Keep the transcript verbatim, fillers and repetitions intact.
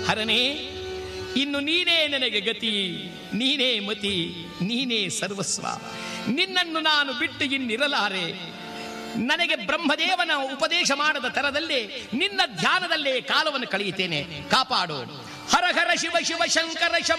ಹರನೇ, ಇನ್ನು ನೀನೇ ನನಗೆ ಗತಿ, ನೀನೇ ಮತಿ, ನೀನೇ ಸರ್ವಸ್ವ. ನಿನ್ನನ್ನು ನಾನು ಬಿಟ್ಟು ಇನ್ನಿರಲಾರೆ. ನನಗೆ ಬ್ರಹ್ಮದೇವನ ಉಪದೇಶ ಮಾಡದ ತರದಲ್ಲೇ ನಿನ್ನ ಧ್ಯಾನದಲ್ಲೇ ಕಾಲವನ್ನು ಕಳೆಯುತ್ತೇನೆ. ಕಾಪಾಡು. ಹರ ಹರ ಶಿವ ಶಿವ ಶಂಕರ ಶಂಭೋ